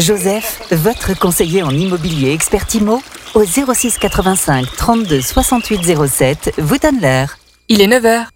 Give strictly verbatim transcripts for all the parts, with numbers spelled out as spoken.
Joseph, votre conseiller en immobilier expert IMO, au zéro six quatre-vingt-cinq trente-deux soixante-huit zéro sept, vous donne l'heure. Il est neuf heures.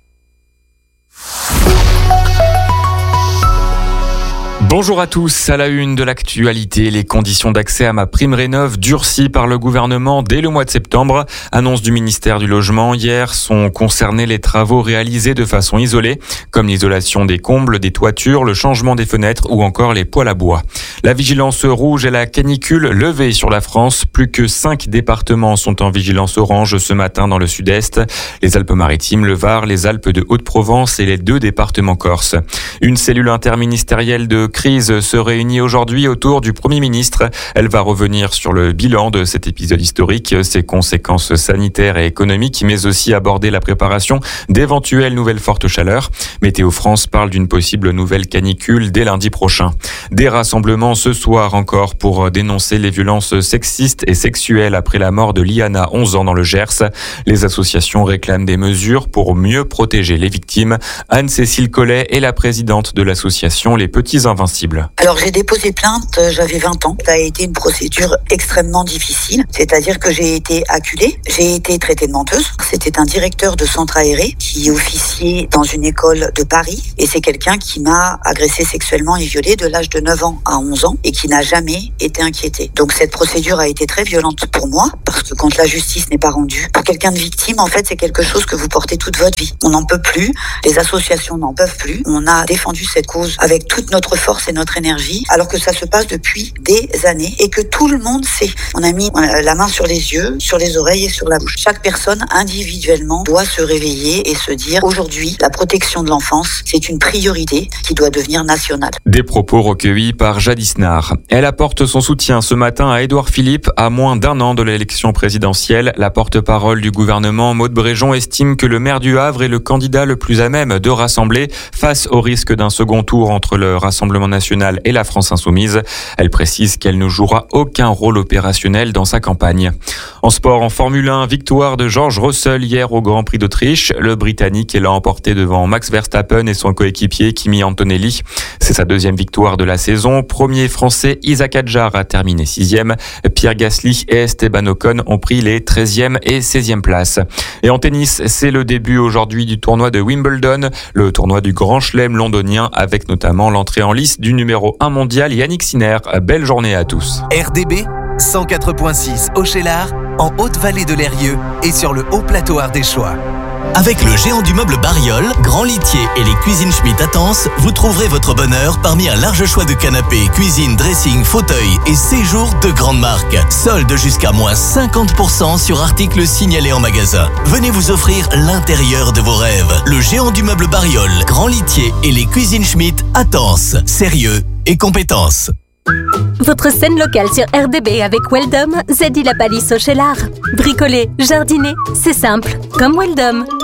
Bonjour à tous, à la une de l'actualité, les conditions d'accès à ma prime rénov durcies par le gouvernement dès le mois de septembre. Annonce du ministère du Logement. Hier sont concernés les travaux réalisés de façon isolée, comme l'isolation des combles, des toitures, le changement des fenêtres ou encore les poêles à bois. La vigilance rouge et la canicule levée sur la France. Plus que cinq départements sont en vigilance orange ce matin dans le sud-est. Les Alpes-Maritimes, le Var, les Alpes de Haute-Provence et les deux départements corses. Une cellule interministérielle de crise se réunit aujourd'hui autour du Premier ministre. Elle va revenir sur le bilan de cet épisode historique, ses conséquences sanitaires et économiques, mais aussi aborder la préparation d'éventuelles nouvelles fortes chaleurs. Météo France parle d'une possible nouvelle canicule dès lundi prochain. Des rassemblements ce soir encore pour dénoncer les violences sexistes et sexuelles après la mort de Liana, onze ans, dans le Gers. Les associations réclament des mesures pour mieux protéger les victimes. Anne-Cécile Collet est la présidente de l'association Les Petits Invincibles. Alors j'ai déposé plainte, j'avais vingt ans. Ça a été une procédure extrêmement difficile, c'est-à-dire que j'ai été acculée, j'ai été traitée de menteuse. C'était un directeur de centre aéré qui officiait dans une école de Paris et c'est quelqu'un qui m'a agressée sexuellement et violée de l'âge de neuf ans à onze ans et qui n'a jamais été inquiété. Donc cette procédure a été très violente pour moi parce que quand la justice n'est pas rendue, pour quelqu'un de victime, en fait, c'est quelque chose que vous portez toute votre vie. On n'en peut plus, les associations n'en peuvent plus. On a défendu cette cause avec toute notre force et notre énergie, alors que ça se passe depuis des années et que tout le monde sait. On a mis la main sur les yeux, sur les oreilles et sur la bouche. Chaque personne individuellement doit se réveiller et se dire aujourd'hui, la protection de l'enfance, c'est une priorité qui doit devenir nationale. Des propos recueillis par Jadis Nar. Elle apporte son soutien ce matin à Édouard Philippe à moins d'un an de l'élection présidentielle. La porte-parole du gouvernement, Maud Bréjon, estime que le maire du Havre est le candidat le plus à même de rassembler face au risque d'un second tour entre le Rassemblement national et la France insoumise. Elle précise qu'elle ne jouera aucun rôle opérationnel dans sa campagne. En sport, en Formule un, victoire de George Russell hier au Grand Prix d'Autriche. Le Britannique l'a emporté devant Max Verstappen et son coéquipier Kimi Antonelli. C'est sa deuxième victoire de la saison. Premier Français, Isaac Hadjar a terminé sixième. Pierre Gasly et Esteban Ocon ont pris les treizième et seizième places. Et en tennis, c'est le début aujourd'hui du tournoi de Wimbledon, le tournoi du Grand Chelem londonien, avec notamment l'entrée en lice du numéro un mondial Yannick Sinner. Belle journée à tous. R D B cent quatre virgule six au Cheylard, en Haute-Vallée de l'Eyrieux et sur le haut plateau ardéchois. Avec le géant du meuble Bariol, Grand Litier et les cuisines Schmitt à Tence, vous trouverez votre bonheur parmi un large choix de canapés, cuisine, dressing, fauteuils et séjours de grandes marques. Solde jusqu'à moins cinquante pour cent sur articles signalés en magasin. Venez vous offrir l'intérieur de vos rêves. Le géant du meuble Bariol, Grand Litier et les cuisines Schmitt à Tence. Sérieux et compétence. Votre scène locale sur R D B avec Weldom, Zeddy la Palisse au Cheylard. Bricoler, jardiner, c'est simple, comme Weldom.